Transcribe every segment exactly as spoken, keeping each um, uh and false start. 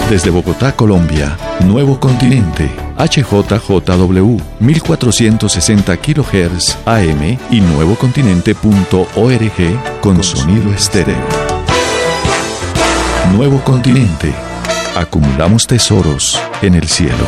Desde Bogotá, Colombia, Nuevo Continente, H J J W, mil cuatrocientos sesenta kilohertz A M y nuevocontinente punto org con sonido estéreo. Nuevo Continente. Acumulamos tesoros en el cielo.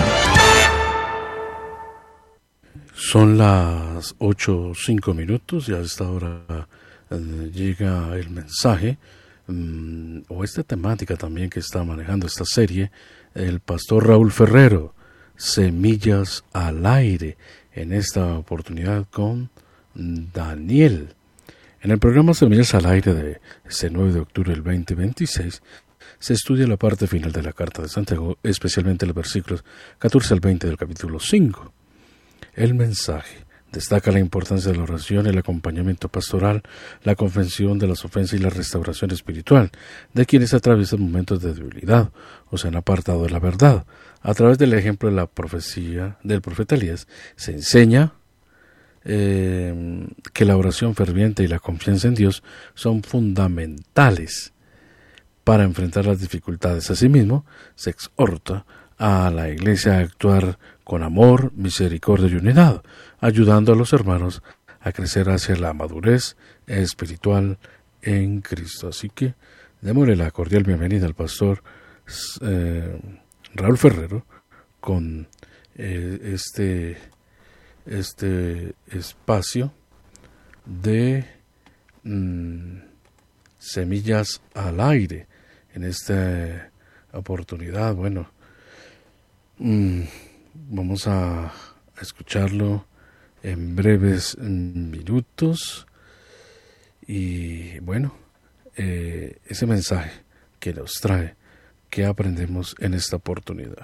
Son las ocho cinco minutos y a esta hora eh, llega el mensaje um, o esta temática también que está manejando esta serie el pastor Raúl Ferrero, Semillas al Aire, en esta oportunidad con Daniel. En el programa Semillas al Aire de este nueve de octubre del veinte veintiséis se estudia la parte final de la Carta de Santiago, especialmente los versículos catorce al veinte del capítulo cinco. El mensaje destaca la importancia de la oración, el acompañamiento pastoral, la confesión de las ofensas y la restauración espiritual de quienes atraviesan momentos de debilidad o se han apartado de la verdad. A través del ejemplo de la profecía del profeta Elías se enseña eh, que la oración ferviente y la confianza en Dios son fundamentales para enfrentar las dificultades. Asimismo, se exhorta a la Iglesia a actuar con amor, misericordia y unidad, ayudando a los hermanos a crecer hacia la madurez espiritual en Cristo. Así que démosle la cordial bienvenida al pastor eh, Raúl Ferrero con eh, este, este espacio de mm, Semillas al Aire. En esta oportunidad, bueno, mmm, vamos a escucharlo en breves minutos y bueno, eh, ese mensaje que nos trae, que aprendemos en esta oportunidad.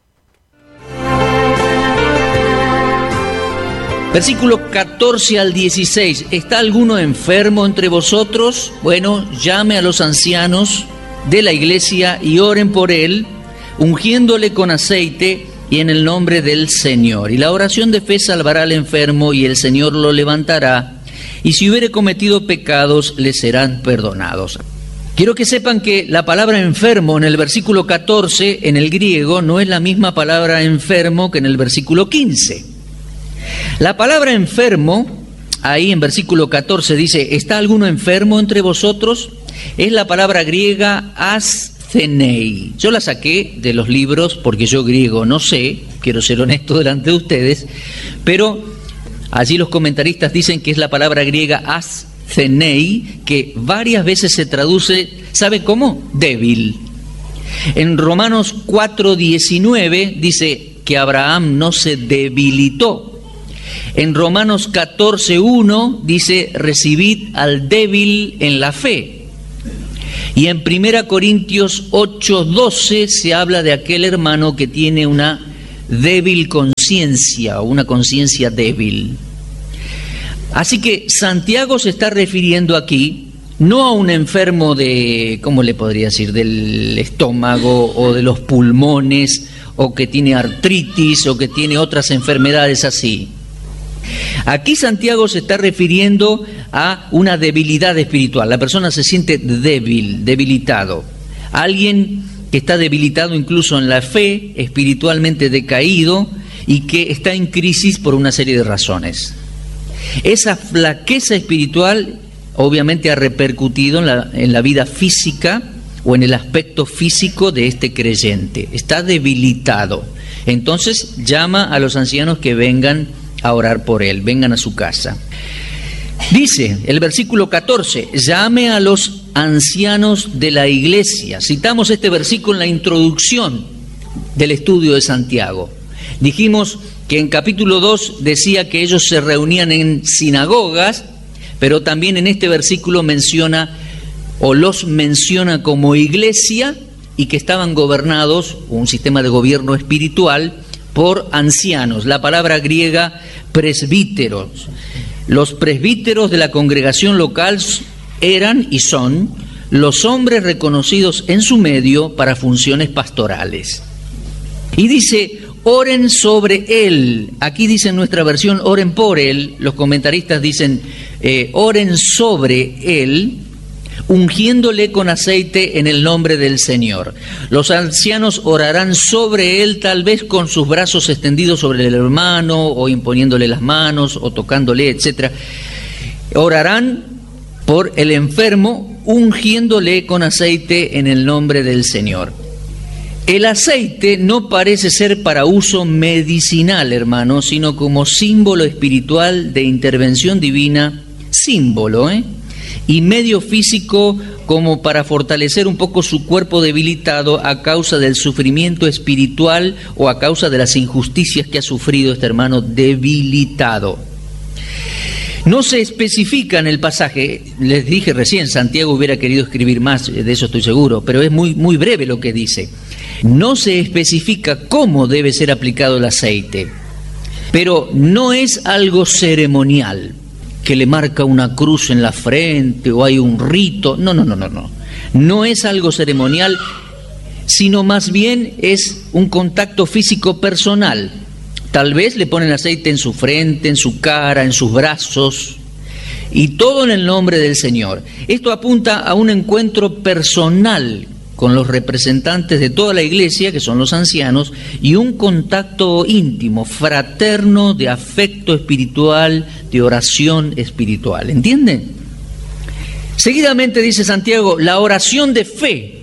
Versículo catorce al dieciséis. ¿Está alguno enfermo entre vosotros? Bueno, llame a los ancianos de la iglesia y oren por él, ungiéndole con aceite y en el nombre del Señor. Y la oración de fe salvará al enfermo y el Señor lo levantará, y si hubiere cometido pecados le serán perdonados. Quiero que sepan que la palabra enfermo en el versículo catorce en el griego no es la misma palabra enfermo que en el versículo quince. La palabra enfermo, ahí en versículo catorce dice, ¿está alguno enfermo entre vosotros? Es la palabra griega asthenei. Yo la saqué de los libros porque yo griego no sé, quiero ser honesto delante de ustedes, pero allí los comentaristas dicen que es la palabra griega asthenei, que varias veces se traduce, ¿sabe cómo? Débil. En Romanos cuatro diecinueve dice que Abraham no se debilitó. En Romanos catorce uno dice, recibid al débil en la fe. Y en Primera Corintios ocho doce se habla de aquel hermano que tiene una débil conciencia, o una conciencia débil. Así que Santiago se está refiriendo aquí no a un enfermo de, ¿cómo le podría decir?, del estómago o de los pulmones, o que tiene artritis, o que tiene otras enfermedades así. Aquí Santiago se está refiriendo a una debilidad espiritual. La persona se siente débil, debilitado. Alguien que está debilitado incluso en la fe, espiritualmente decaído y que está en crisis por una serie de razones. Esa flaqueza espiritual obviamente ha repercutido en la, en la vida física o en el aspecto físico de este creyente. Está debilitado. Entonces llama a los ancianos que vengan a orar por él, vengan a su casa. Dice el versículo catorce, llame a los ancianos de la iglesia. Citamos este versículo en la introducción del estudio de Santiago. Dijimos que en capítulo dos decía que ellos se reunían en sinagogas, pero también en este versículo menciona o los menciona como iglesia y que estaban gobernados, un sistema de gobierno espiritual, por ancianos. La palabra griega presbíteros. Los presbíteros de la congregación local eran y son los hombres reconocidos en su medio para funciones pastorales. Y dice, oren sobre él. Aquí dice en nuestra versión, oren por él. Los comentaristas dicen, eh, oren sobre él, ungiéndole con aceite en el nombre del Señor. Los ancianos orarán sobre él, tal vez con sus brazos extendidos sobre el hermano, o imponiéndole las manos, o tocándole, etcétera. Orarán por el enfermo, ungiéndole con aceite en el nombre del Señor. El aceite no parece ser para uso medicinal, hermano, sino como símbolo espiritual de intervención divina, símbolo, ¿eh? y medio físico como para fortalecer un poco su cuerpo debilitado a causa del sufrimiento espiritual o a causa de las injusticias que ha sufrido este hermano debilitado. No se especifica en el pasaje, les dije recién, Santiago hubiera querido escribir más, de eso estoy seguro, pero es muy, muy breve lo que dice. No se especifica cómo debe ser aplicado el aceite, pero no es algo ceremonial, que le marca una cruz en la frente o hay un rito. No, no, no, no, no. No es algo ceremonial, sino más bien es un contacto físico personal. Tal vez le ponen aceite en su frente, en su cara, en sus brazos, y todo en el nombre del Señor. Esto apunta a un encuentro personal con los representantes de toda la iglesia, que son los ancianos, y un contacto íntimo, fraterno, de afecto espiritual, de oración espiritual. ¿Entienden? Seguidamente dice Santiago, la oración de fe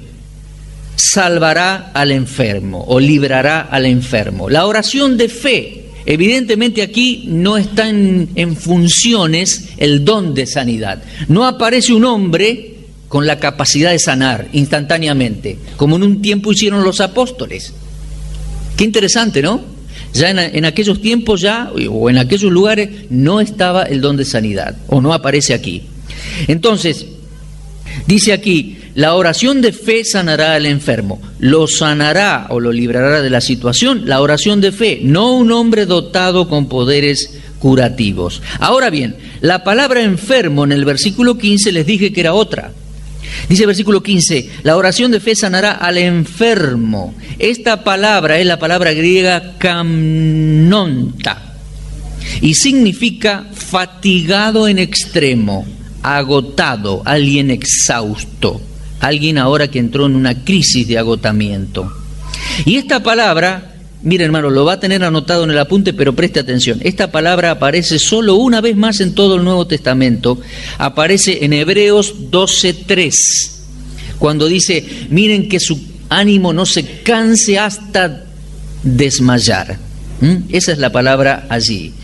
salvará al enfermo o librará al enfermo. La oración de fe, evidentemente aquí no está en, en funciones el don de sanidad. No aparece un hombre con la capacidad de sanar instantáneamente, como en un tiempo hicieron los apóstoles. Qué interesante, ¿no? Ya en, en aquellos tiempos ya, o en aquellos lugares, no estaba el don de sanidad, o no aparece aquí. Entonces, dice aquí, la oración de fe sanará al enfermo. Lo sanará o lo librará de la situación, la oración de fe, no un hombre dotado con poderes curativos. Ahora bien, la palabra enfermo en el versículo quince les dije que era otra. Dice el versículo quince, la oración de fe sanará al enfermo. Esta palabra es la palabra griega kamnonta y significa fatigado en extremo, agotado, alguien exhausto, alguien ahora que entró en una crisis de agotamiento. Y esta palabra, mire hermano, lo va a tener anotado en el apunte, pero preste atención. Esta palabra aparece solo una vez más en todo el Nuevo Testamento. Aparece en Hebreos doce tres, cuando dice, miren que su ánimo no se canse hasta desmayar. ¿Mm? Esa es la palabra allí.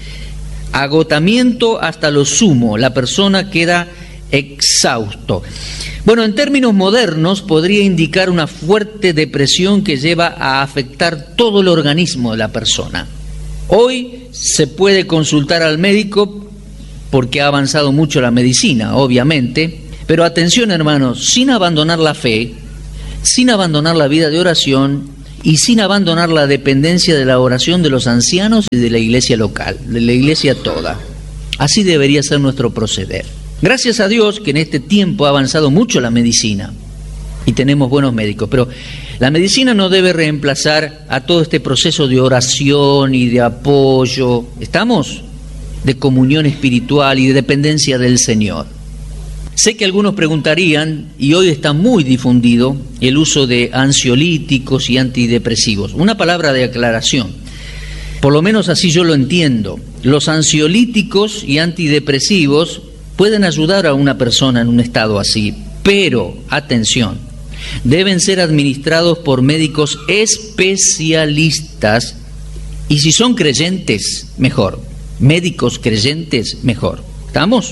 Agotamiento hasta lo sumo, la persona queda exhausto. Bueno, en términos modernos podría indicar una fuerte depresión que lleva a afectar todo el organismo de la persona. Hoy se puede consultar al médico porque ha avanzado mucho la medicina, obviamente, pero atención hermanos, sin abandonar la fe, sin abandonar la vida de oración y sin abandonar la dependencia de la oración de los ancianos y de la iglesia local, de la iglesia toda. Así debería ser nuestro proceder. Gracias a Dios que en este tiempo ha avanzado mucho la medicina y tenemos buenos médicos, pero la medicina no debe reemplazar a todo este proceso de oración y de apoyo, ¿estamos? De comunión espiritual y de dependencia del Señor. Sé que algunos preguntarían, y hoy está muy difundido, el uso de ansiolíticos y antidepresivos. Una palabra de aclaración, por lo menos así yo lo entiendo. Los ansiolíticos y antidepresivos pueden ayudar a una persona en un estado así, pero, atención, deben ser administrados por médicos especialistas y si son creyentes, mejor. Médicos creyentes, mejor. ¿Estamos?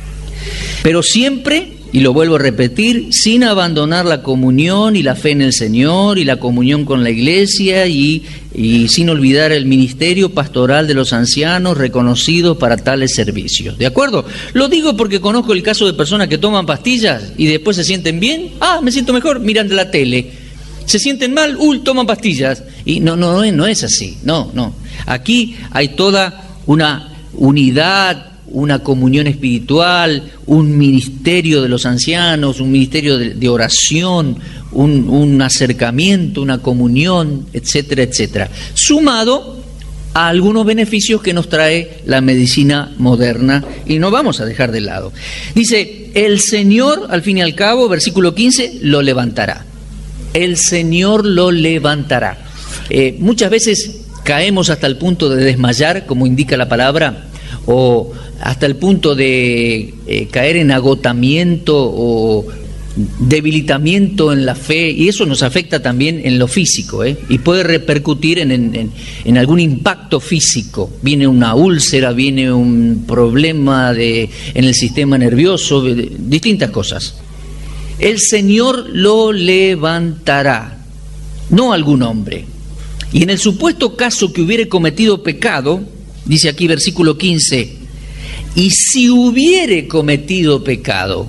Pero siempre, y lo vuelvo a repetir, sin abandonar la comunión y la fe en el Señor y la comunión con la iglesia y, y sin olvidar el ministerio pastoral de los ancianos reconocidos para tales servicios. ¿De acuerdo? Lo digo porque conozco el caso de personas que toman pastillas y después se sienten bien. Ah, me siento mejor, miran de la tele. Se sienten mal, uy, toman pastillas. Y no, no, no, no es así. No, no. Aquí hay toda una unidad, una comunión espiritual, un ministerio de los ancianos, un ministerio de, de oración, un, un acercamiento, una comunión, etcétera, etcétera, sumado a algunos beneficios que nos trae la medicina moderna y no vamos a dejar de lado. Dice, el Señor, al fin y al cabo, versículo quince, lo levantará. El Señor lo levantará. Eh, muchas veces caemos hasta el punto de desmayar, como indica la palabra, o hasta el punto de eh, caer en agotamiento o debilitamiento en la fe, y eso nos afecta también en lo físico, ¿eh? Y puede repercutir en, en, en algún impacto físico. Viene una úlcera, viene un problema de, en el sistema nervioso, distintas cosas. El Señor lo levantará, no algún hombre. Y en el supuesto caso que hubiere cometido pecado, dice aquí versículo quince, y si hubiere cometido pecado,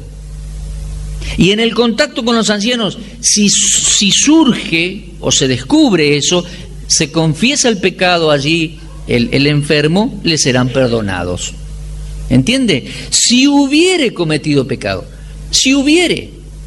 y en el contacto con los ancianos, si, si surge o se descubre eso, se confiesa el pecado allí, el, el enfermo, le serán perdonados. ¿Entiende? Si hubiere cometido pecado, si hubiere.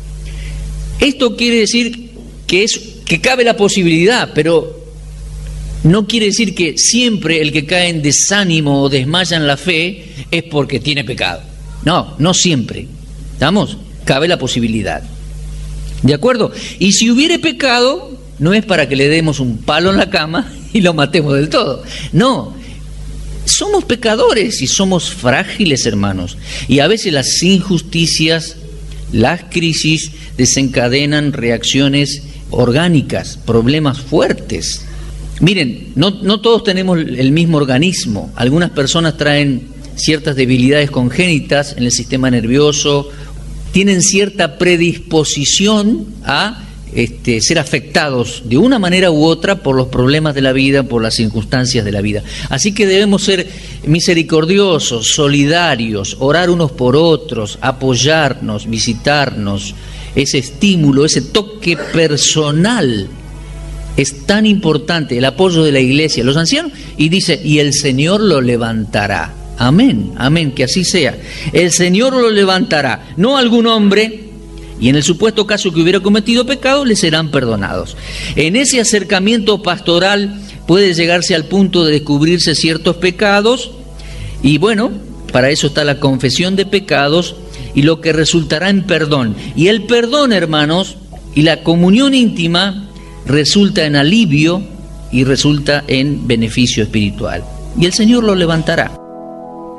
Esto quiere decir que, es, que cabe la posibilidad, pero no quiere decir que siempre el que cae en desánimo o desmaya en la fe es porque tiene pecado. No, no siempre. ¿Estamos? Cabe la posibilidad. ¿De acuerdo? Y si hubiere pecado, no es para que le demos un palo en la cama y lo matemos del todo. No, somos pecadores y somos frágiles, hermanos. Y a veces las injusticias, las crisis desencadenan reacciones orgánicas, problemas fuertes. Miren, no, no todos tenemos el mismo organismo. Algunas personas traen ciertas debilidades congénitas en el sistema nervioso, tienen cierta predisposición a este, ser afectados de una manera u otra por los problemas de la vida, por las circunstancias de la vida. Así que debemos ser misericordiosos, solidarios, orar unos por otros, apoyarnos, visitarnos. Ese estímulo, ese toque personal es tan importante, el apoyo de la iglesia, los ancianos, y dice, y el Señor lo levantará. Amén, amén, que así sea. El Señor lo levantará, no algún hombre, y en el supuesto caso que hubiera cometido pecado, le serán perdonados. En ese acercamiento pastoral puede llegarse al punto de descubrirse ciertos pecados, y bueno, para eso está la confesión de pecados, y lo que resultará en perdón. Y el perdón, hermanos, y la comunión íntima, resulta en alivio y resulta en beneficio espiritual. Y el Señor lo levantará.